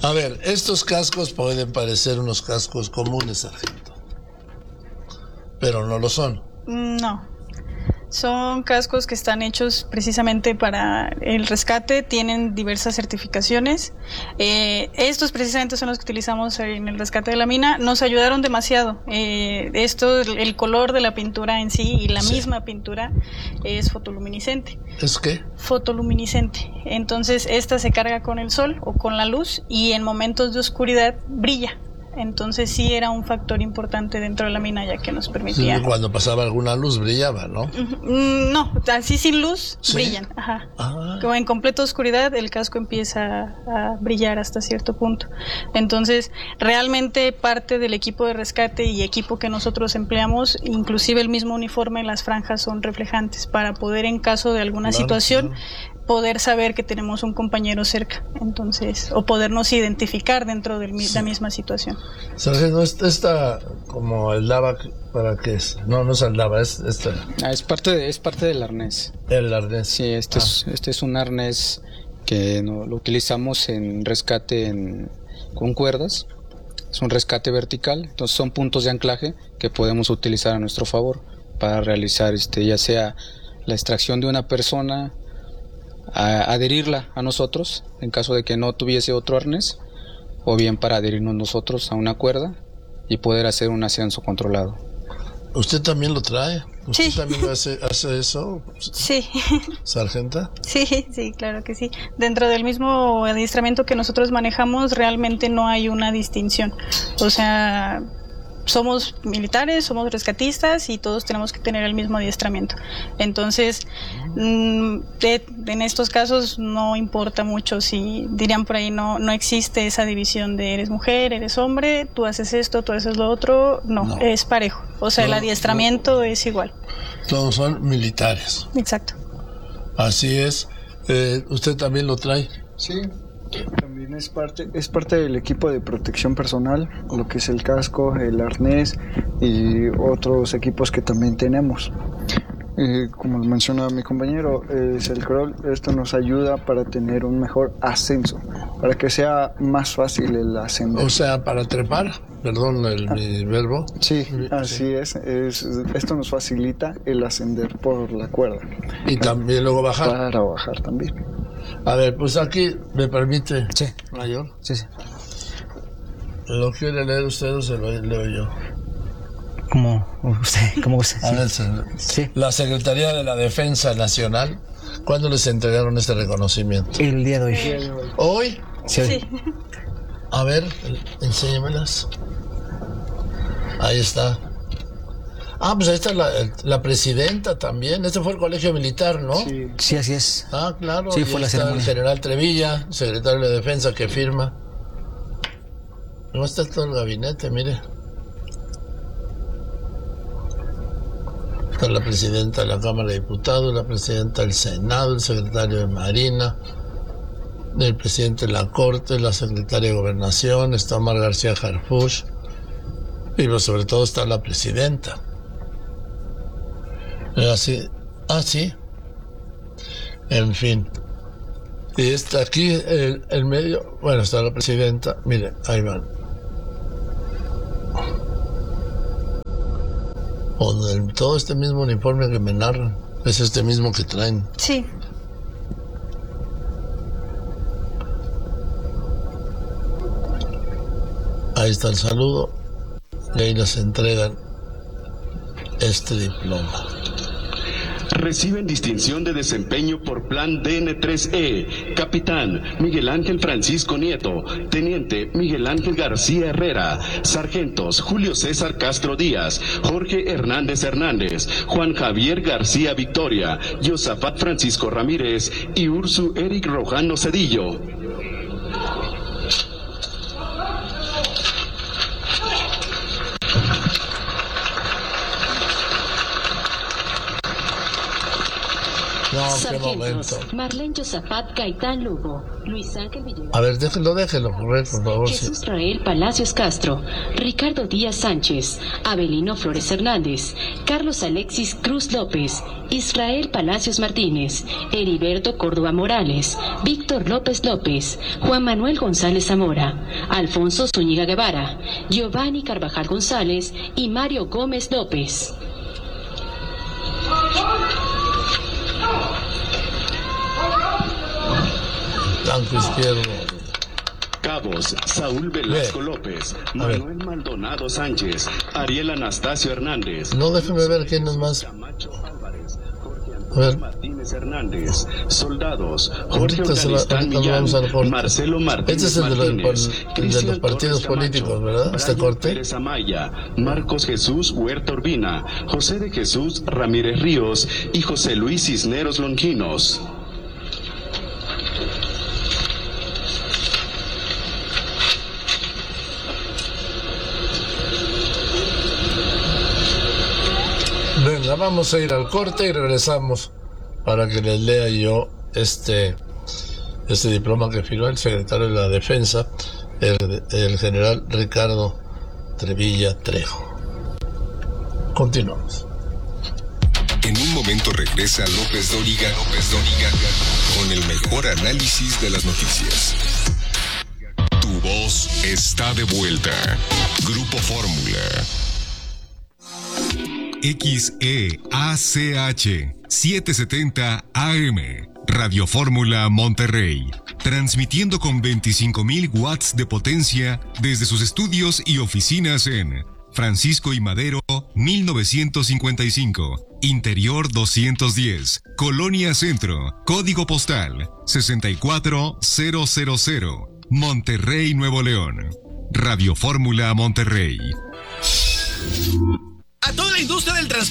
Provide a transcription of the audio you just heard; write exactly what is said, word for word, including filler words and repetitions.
A ver, estos cascos pueden parecer unos cascos comunes, sargento, pero no lo son. No. Son cascos que están hechos precisamente para el rescate, tienen diversas certificaciones. Eh, estos precisamente son los que utilizamos en el rescate de la mina. Nos ayudaron demasiado. Eh, esto, el color de la pintura en sí y la sí. misma pintura es fotoluminiscente. ¿Es qué? Fotoluminiscente. Entonces esta se carga con el sol o con la luz y en momentos de oscuridad brilla. Entonces sí era un factor importante dentro de la mina, ya que nos permitía... Sí, cuando pasaba alguna luz brillaba, ¿no? No, así sin luz, ¿sí? Brillan. Ajá. Ah. Como en completa oscuridad el casco empieza a brillar hasta cierto punto. Entonces realmente parte del equipo de rescate y equipo que nosotros empleamos, inclusive el mismo uniforme, las franjas son reflejantes para poder, en caso de alguna claro, situación, claro. poder saber que tenemos un compañero cerca, entonces, o podernos identificar dentro de sí. la misma situación. Sargento, esta como el lava, ¿para qué es? No, no es el lava, es esta. Ah, es parte de, es parte del arnés. El arnés. Sí, este ah. es este es un arnés que no, lo utilizamos en rescate en, con cuerdas. Es un rescate vertical, entonces son puntos de anclaje que podemos utilizar a nuestro favor para realizar este ya sea la extracción de una persona, a adherirla a nosotros en caso de que no tuviese otro arnés, o bien para adherirnos nosotros a una cuerda y poder hacer un ascenso controlado. ¿Usted también lo trae? ¿Usted sí. también hace, hace eso? Sí. ¿Sargenta? Sí, sí, claro que sí. Dentro del mismo adiestramiento que nosotros manejamos realmente no hay una distinción. O sea... somos militares, somos rescatistas y todos tenemos que tener el mismo adiestramiento. Entonces, mmm, de, en estos casos no importa mucho si dirían por ahí no no existe esa división de eres mujer, eres hombre, tú haces esto, tú haces lo otro. No, no. es parejo. O sea, no, el adiestramiento no. es igual. Todos son militares. Exacto. Así es. Eh, ¿Usted también lo trae? Sí. También es parte es parte del equipo de protección personal, lo que es el casco, el arnés y otros equipos que también tenemos. Eh, como menciona mi compañero, es el crawl. Esto nos ayuda para tener un mejor ascenso, para que sea más fácil el ascender. O sea, para trepar, perdón el ah, mi verbo. Sí, así sí. Es, es. Esto nos facilita el ascender por la cuerda. Y también luego bajar. Para bajar también. A ver, pues aquí me permite, sí. mayor. Sí, sí. ¿Lo quiere leer usted o se lo leo yo? Como usted, como usted. A ver, sí. sí. La Secretaría de la Defensa Nacional, ¿cuándo les entregaron este reconocimiento? El día de hoy. ¿Hoy? Sí. sí. A ver, enséñamelas. Ahí está. Ah, pues ahí está la, la presidenta también. Este fue el colegio militar, ¿no? Sí, sí así es. Ah, claro. Sí, fue la ceremonia. El general Trevilla, secretario de Defensa, que firma. No está todo el gabinete, mire. Está la presidenta de la Cámara de Diputados, la presidenta del Senado, el secretario de Marina, el presidente de la Corte, la secretaria de Gobernación, está Omar García Harfuch, y pues sobre todo está la presidenta. Así, ah, sí. En fin. Y está aquí el, el medio. Bueno, está la presidenta. Mire, ahí van. Con el, todo este mismo uniforme que me narran. Es este mismo que traen. Sí. Ahí está el saludo. Y ahí les entregan este diploma. Reciben distinción de desempeño por Plan D N tres E, Capitán Miguel Ángel Francisco Nieto, Teniente Miguel Ángel García Herrera, Sargentos Julio César Castro Díaz, Jorge Hernández Hernández, Juan Javier García Victoria, Yosafat Francisco Ramírez y Ursu Eric Rojano Cedillo. No, Sargentos, Marlene Josafat Gaitán Lugo, Luis Ángel Villegas. A ver, déjelo, déjelo correr, por favor. Jesús Sí. Rael Palacios Castro, Ricardo Díaz Sánchez, Abelino Flores Hernández, Carlos Alexis Cruz López, Israel Palacios Martínez, Heriberto Córdoba Morales, Víctor López López, Juan Manuel González Zamora, Alfonso Zúñiga Guevara, Giovanni Carvajal González y Mario Gómez López. Blanco izquierdo. Cabos, Saúl Velasco Bien. López, A ver. Manuel Maldonado Sánchez, Ariel Anastasio Hernández. No, déjeme ver quién es más. Camacho Álvarez, Jorge A ver. Antonio Martínez Hernández, Soldados, Jorge Ahorita se va- Afganistán ahorita Millán, vamos al corte. Marcelo Martínez Este es el de los- Martínez, el de los Cristian partidos Torres políticos, Camacho, ¿verdad? Este Brian corte. Pérez Amaya, Marcos Jesús Huerta Urbina, José de Jesús Ramírez Ríos y José Luis Cisneros Longinos. Venga, vamos a ir al corte y regresamos para que les lea yo este, este diploma que firmó el secretario de la Defensa, el, el general Ricardo Trevilla Trejo. Continuamos. En un momento regresa López Dóriga, López Dóriga, con el mejor análisis de las noticias. Tu voz está de vuelta. Grupo Fórmula. X E A C H setecientos setenta A M, Radio Fórmula Monterrey, transmitiendo con veinticinco mil watts de potencia desde sus estudios y oficinas en Francisco y Madero, mil novecientos cincuenta y cinco, Interior doscientos diez, Colonia Centro, Código Postal sesenta y cuatro mil, Monterrey, Nuevo León. Radio Fórmula Monterrey. A toda la industria del transporte